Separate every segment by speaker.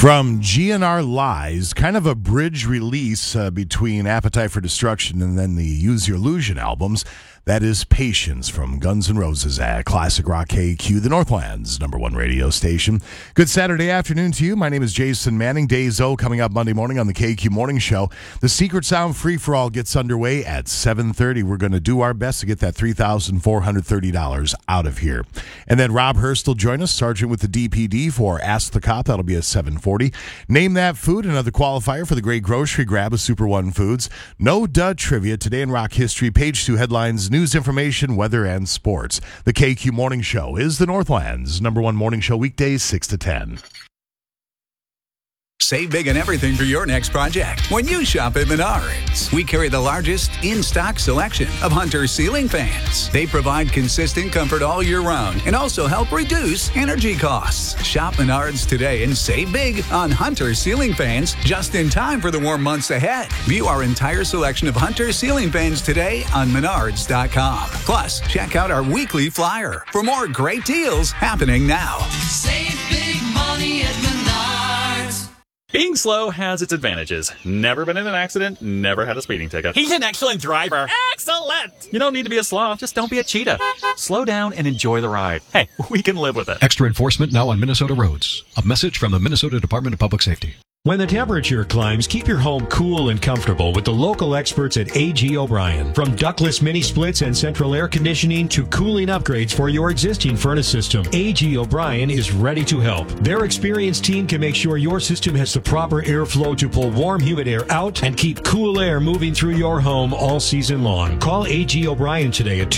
Speaker 1: From GNR Lies, kind of a bridge release between Appetite for Destruction and then the Use Your Illusion albums. That is Patience from Guns N' Roses at Classic Rock KQ, the Northland's #1 radio station. Good Saturday afternoon to you. My name is Jason Manning. Days O coming up Monday morning on the KQ Morning Show. The Secret Sound Free-For-All gets underway at 7:30. We're going to do our best to get that $3,430 out of here. And then Rob Hurst will join us, Sergeant with the DPD, for Ask the Cop. That'll be at 7:40. Name That Food, another qualifier for the Great Grocery Grab of Super One Foods. No Duh Trivia today in rock history. Page 2 headlines, news, information, weather, and sports. The KQ Morning Show is the Northland's #1 morning show, weekdays 6 to 10.
Speaker 2: Save big on everything for your next project when you shop at Menards. We carry the largest in-stock selection of Hunter ceiling fans. They provide consistent comfort all year round and also help reduce energy costs. Shop Menards today and save big on Hunter ceiling fans just in time for the warm months ahead. View our entire selection of Hunter ceiling fans today on Menards.com. Plus, check out our weekly flyer for more great deals happening now.
Speaker 3: Save big money at Menards.
Speaker 4: Being slow has its advantages. Never been in an accident, never had a speeding ticket.
Speaker 5: He's an excellent driver.
Speaker 4: Excellent! You don't need to be a sloth, just don't be a cheetah. Slow down and enjoy the ride. Hey, we can live with it.
Speaker 6: Extra enforcement now on Minnesota roads. A message from the Minnesota Department of Public Safety.
Speaker 7: When the temperature climbs, keep your home cool and comfortable with the local experts at A.G. O'Brien. From ductless mini splits and central air conditioning to cooling upgrades for your existing furnace system, A.G. O'Brien is ready to help. Their experienced team can make sure your system has the proper airflow to pull warm, humid air out and keep cool air moving through your home all season long. Call A.G. O'Brien today at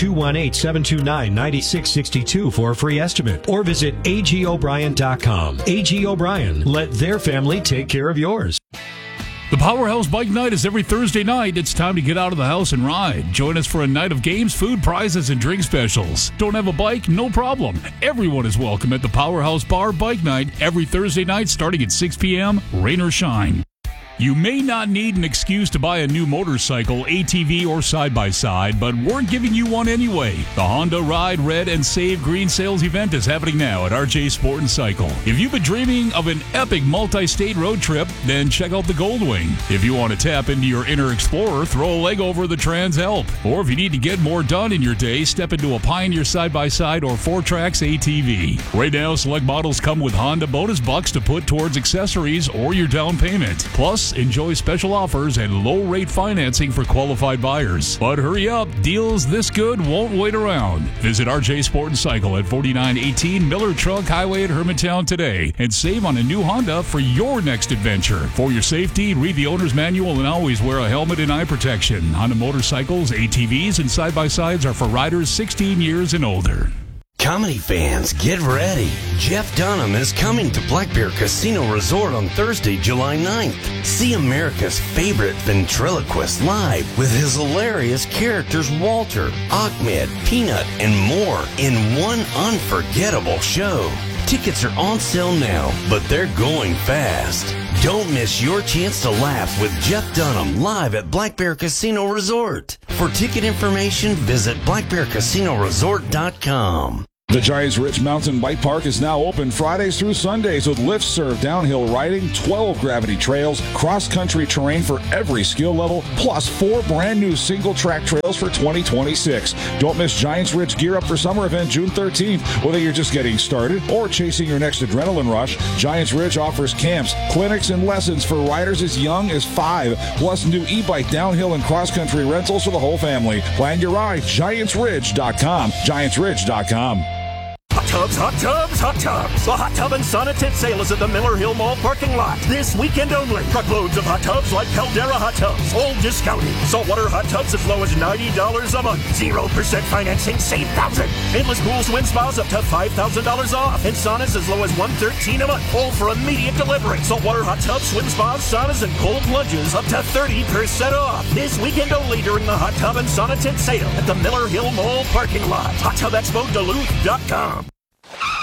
Speaker 7: 218-729-9662 for a free estimate or visit agobrien.com. A.G. O'Brien, let their family take care of yours.
Speaker 8: The Powerhouse Bike Night is every Thursday night. It's time to get out of the house and ride. Join us for a night of games, food, prizes, and drink specials. Don't have a bike? No problem. Everyone is welcome at the Powerhouse Bar Bike Night every Thursday night starting at 6 p.m., rain or shine. You may not need an excuse to buy a new motorcycle, ATV, or side-by-side, but we're giving you one anyway. The Honda Ride Red and Save Green Sales event is happening now at RJ Sport and Cycle. If you've been dreaming of an epic multi-state road trip, then check out the Goldwing. If you want to tap into your inner explorer, throw a leg over the Trans Help. Or if you need to get more done in your day, step into a Pioneer side-by-side or 4Trax ATV. Right now, select models come with Honda bonus bucks to put towards accessories or your down payment. Plus, enjoy special offers and low-rate financing for qualified buyers. But hurry up, deals this good won't wait around. Visit RJ Sport and Cycle at 4918 Miller Trunk Highway at Hermantown today and save on a new Honda for your next adventure. For your safety, read the owner's manual and always wear a helmet and eye protection. Honda motorcycles, ATVs, and side-by-sides are for riders 16 years and older.
Speaker 9: Comedy fans, get ready. Jeff Dunham is coming to Black Bear Casino Resort on Thursday, July 9th. See America's favorite ventriloquist live with his hilarious characters Walter, Ahmed, Peanut, and more in one unforgettable show. Tickets are on sale now, but they're going fast. Don't miss your chance to laugh with Jeff Dunham live at Black Bear Casino Resort. For ticket information, visit blackbearcasinoresort.com.
Speaker 10: The Giants Ridge Mountain Bike Park is now open Fridays through Sundays with lift serve, downhill riding, 12 gravity trails, cross-country terrain for every skill level, plus 4 brand new single-track trails for 2026. Don't miss Giants Ridge Gear Up for Summer event June 13th. Whether you're just getting started or chasing your next adrenaline rush, Giants Ridge offers camps, clinics, and lessons for riders as young as 5, plus new e-bike downhill and cross-country rentals for the whole family. Plan your ride, giantsridge.com, giantsridge.com.
Speaker 11: Hot tubs, hot tubs, hot tubs. The Hot Tub and Sauna Tent Sale is at the Miller Hill Mall parking lot this weekend only. Truckloads of hot tubs like Caldera hot tubs, all discounted. Saltwater hot tubs as low as $90 a month. 0% financing, save thousands. Endless pool swim spas up to $5,000 off. And saunas as low as $113 a month, all for immediate delivery. Saltwater hot tubs, swim spas, saunas, and cold plunges up to 30% off. This weekend only during the Hot Tub and Sauna Tent Sale at the Miller Hill Mall parking lot. HotTubExpoDuluth.com.